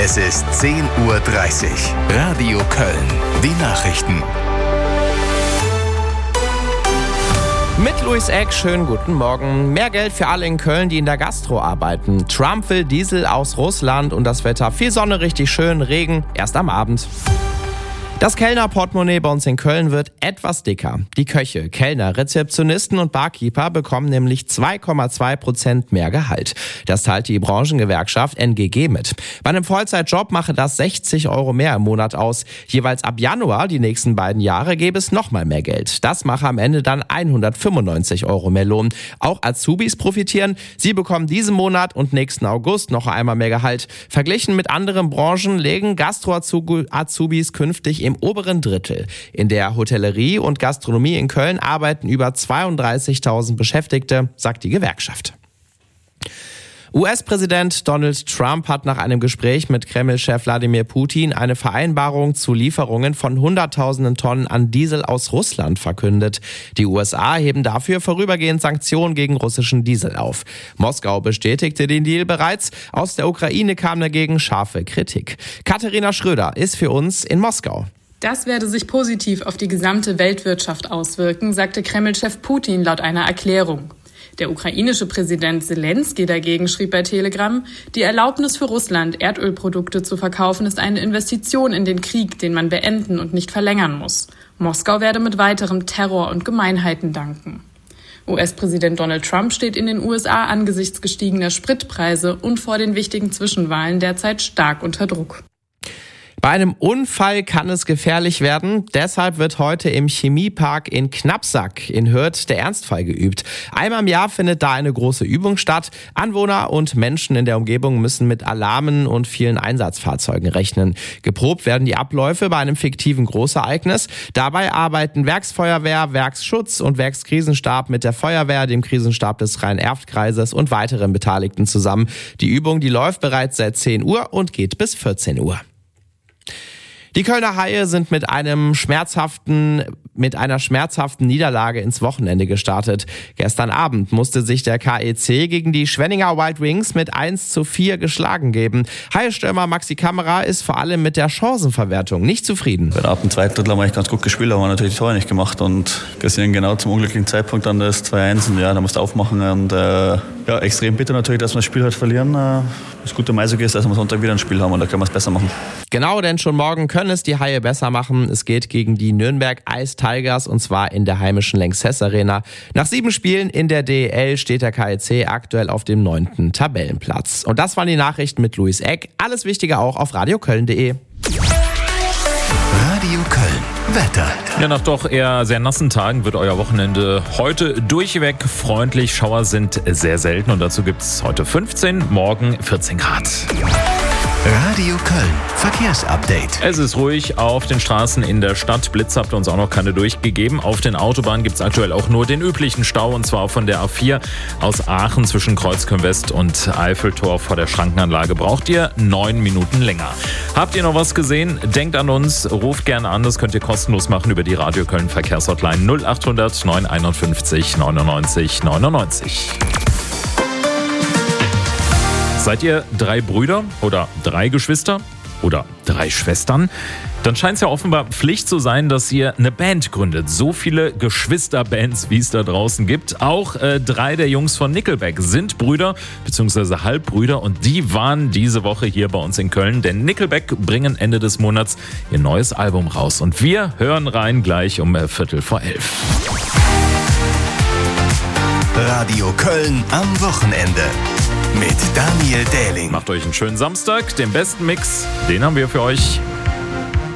Es ist 10:30 Uhr. Radio Köln. Die Nachrichten. Mit Luis Eck, schönen guten Morgen. Mehr Geld für alle in Köln, die in der Gastro arbeiten. Trump will Diesel aus Russland und das Wetter. Viel Sonne, richtig schön, Regen erst am Abend. Das Kellnerportemonnaie bei uns in Köln wird etwas dicker. Die Köche, Kellner, Rezeptionisten und Barkeeper bekommen nämlich 2,2% mehr Gehalt. Das teilt die Branchengewerkschaft NGG mit. Bei einem Vollzeitjob mache das 60 € mehr im Monat aus. Jeweils ab Januar, die nächsten beiden Jahre, gäbe es nochmal mehr Geld. Das mache am Ende dann 195 € mehr Lohn. Auch Azubis profitieren. Sie bekommen diesen Monat und nächsten August noch einmal mehr Gehalt. Verglichen mit anderen Branchen legen Gastro-Azubis künftig im oberen Drittel. In der Hotellerie und Gastronomie in Köln arbeiten über 32.000 Beschäftigte, sagt die Gewerkschaft. US-Präsident Donald Trump hat nach einem Gespräch mit Kreml-Chef Wladimir Putin eine Vereinbarung zu Lieferungen von Hunderttausenden Tonnen an Diesel aus Russland verkündet. Die USA heben dafür vorübergehend Sanktionen gegen russischen Diesel auf. Moskau bestätigte den Deal bereits. Aus der Ukraine kam dagegen scharfe Kritik. Katharina Schröder ist für uns in Moskau. Das werde sich positiv auf die gesamte Weltwirtschaft auswirken, sagte Kreml-Chef Putin laut einer Erklärung. Der ukrainische Präsident Selenskyj dagegen schrieb bei Telegram, die Erlaubnis für Russland, Erdölprodukte zu verkaufen, ist eine Investition in den Krieg, den man beenden und nicht verlängern muss. Moskau werde mit weiterem Terror und Gemeinheiten danken. US-Präsident Donald Trump steht in den USA angesichts gestiegener Spritpreise und vor den wichtigen Zwischenwahlen derzeit stark unter Druck. Bei einem Unfall kann es gefährlich werden. Deshalb wird heute im Chemiepark in Knapsack in Hürth der Ernstfall geübt. Einmal im Jahr findet da eine große Übung statt. Anwohner und Menschen in der Umgebung müssen mit Alarmen und vielen Einsatzfahrzeugen rechnen. Geprobt werden die Abläufe bei einem fiktiven Großereignis. Dabei arbeiten Werksfeuerwehr, Werksschutz und Werkskrisenstab mit der Feuerwehr, dem Krisenstab des Rhein-Erft-Kreises und weiteren Beteiligten zusammen. Die Übung, die läuft bereits seit 10 Uhr und geht bis 14 Uhr. Die Kölner Haie sind mit einer schmerzhaften Niederlage ins Wochenende gestartet. Gestern Abend musste sich der KEC gegen die Schwenninger Wild Wings mit 1:4 geschlagen geben. Haie-Stürmer Maxi Kamera ist vor allem mit der Chancenverwertung nicht zufrieden. Ab dem zweiten Drittel haben wir eigentlich ganz gut gespielt, haben wir natürlich die Tore nicht gemacht und gesehen genau zum unglücklichen Zeitpunkt dann das 2:1 und da musst du aufmachen und extrem bitter natürlich, dass wir das Spiel heute verlieren. Das gute Meistergeld ist, dass wir Sonntag wieder ein Spiel haben und da können wir es besser machen. Genau, denn schon morgen können es die Haie besser machen. Es geht gegen die Nürnberg Ice Tigers und zwar in der heimischen Lanxess Arena. Nach 7 Spielen in der DEL steht der KEC aktuell auf dem 9. Tabellenplatz. Und das waren die Nachrichten mit Luis Eck. Alles Wichtige auch auf radioköln.de. Radio Köln. Wetter. Ja, nach doch eher sehr nassen Tagen wird euer Wochenende heute durchweg freundlich. Schauer sind sehr selten und dazu gibt es heute 15, morgen 14 Grad. Radio Köln. Verkehrsupdate. Es ist ruhig auf den Straßen in der Stadt. Blitz habt ihr uns auch noch keine durchgegeben. Auf den Autobahnen gibt es aktuell auch nur den üblichen Stau und zwar von der A4 aus Aachen zwischen Kreuzköln West und Eiffeltor vor der Schrankenanlage. Braucht ihr 9 Minuten länger. Habt ihr noch was gesehen? Denkt an uns, ruft gerne an. Das könnt ihr kostenlos machen über die Radio Köln Verkehrshotline 0800 951 99 99. Seid ihr 3 Brüder oder 3 Geschwister oder 3 Schwestern? Dann scheint es ja offenbar Pflicht zu sein, dass ihr eine Band gründet. So viele Geschwisterbands, wie es da draußen gibt. Auch 3 der Jungs von Nickelback sind Brüder bzw. Halbbrüder und die waren diese Woche hier bei uns in Köln. Denn Nickelback bringen Ende des Monats ihr neues Album raus. Und wir hören rein gleich um 11:15. Radio Köln am Wochenende. Mit Daniel Dähling. Macht euch einen schönen Samstag. Den besten Mix, den haben wir für euch.